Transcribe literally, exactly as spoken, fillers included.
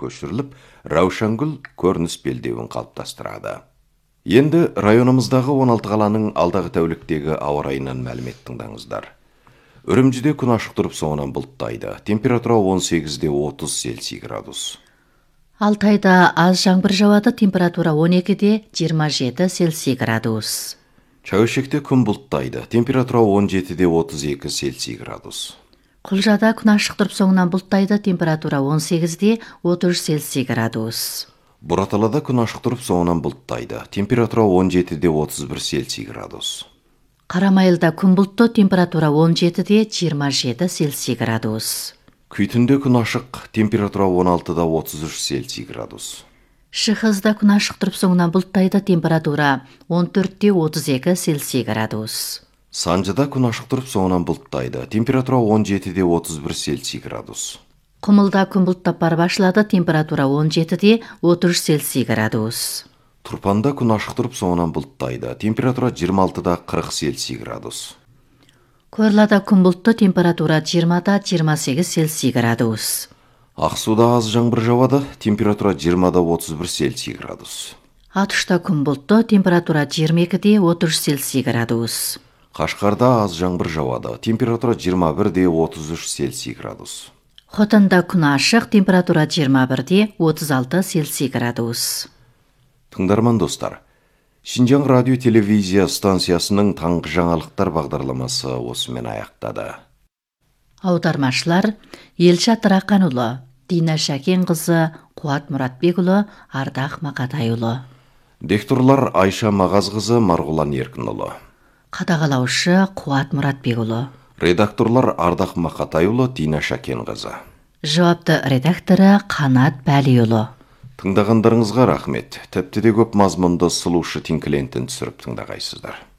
көшіріліп, Раушангүл көрініс белдеуін қалыптастырады. Енді районымыздағы он алты қаланың алдағы тәуліктегі ауа райынан мәлімет тыңдаңыздар. Үрімжіде күн ашық тұрып, соңынан бұлттайды. Температура он сегіз де отыз Цельсий градус. Алтайда аз жаңбыр жауады, температура он екі де жиырма жеті Цельсий градус. Чәуешекте күн бұлттайды. Температура он жеті де отыз екі Цельсий градус. Құлжада күн ашық тұрып, соңынан бұлттайды, температура он сегіз де отыз Цельсий градус. Бұраталада күн ашық тұрып, соңынан бұлттайды. Температура он жеті де отыз бір Цельсий градус. Қарамайылда күн бұлтты, температура он жеті де жиырма жеті Цельсий градус. Күйтінде күн ашық, температура он алты да отыз үш Цельсий градус. Шығызда күн ашық тұрып, соңынан бұлттайды, температура он төрт де отыз екі Цельсий градус. Санжыда күн ашық тұрып, соңынан бұлттайды. Температура он жеті де отыз бір Цельсий градус. Құмылда күн бұлттап бар башылады, температура он жеті де отыз Цельсий градус. Тұрпанда күн ашық тұрып, соңынан бұлттайды. Температура жиырма алты да қырық Цельсий градус. Көрлада күн бұлтты, температура жиырма да жиырма сегіз Цельсий градус. Ақсуда аз жаңбыр жауады, температура жиырма да отыз бір Цельсий градус. Атышта күн бұлтты, температура жиырма екі де отыз Цельсий градус. Қашқарда аз жаңбыр жауады, температура жиырма бір де отыз үш Цельсий градус. Хотанда күн ашық, температура жиырма бір де отыз алты Цельсий градус. Тыңдарман достар, Шинжаң радио телевизия станциясының таңғы жаңалықтар бағдарламасы осымен аяқтады. Аудармашылар Елшат Рақанұлы, Дина Шәкенқызы, Қуат Мұратбекұлы, Ардақ Мақатайұлы. Дикторлар Айша Мағазқызы, Марғұлан Еркінұлы. Қадағалаушы Қуат Мұратбекұлы. Редакторлар Ардақ Мақатайұлы, Дина Шәкенқызы. Жауапты редакторы Қанат Бәлиұлы. Тыңдағандарыңызға рахмет. Тіпті де көп мазмұнды сұлушы тинклентін түсіріп тыңдағайсыздар.